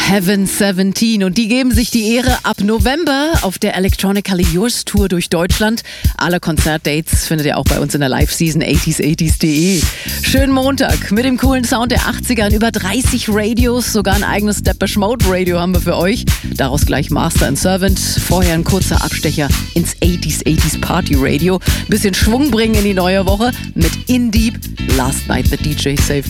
Heaven 17 und die geben sich die Ehre ab November auf der Electronically Yours Tour durch Deutschland. Alle Konzertdates findet ihr auch bei uns in der Live-Season 80s80s.de. Schönen Montag mit dem coolen Sound der 80er in über 30 Radios, sogar ein eigenes Depeche Mode Radio haben wir für euch. Daraus gleich Master and Servant, vorher ein kurzer Abstecher ins 80s Party Radio. Bisschen Schwung bringen in die neue Woche mit In Deep, Last Night the DJ Saved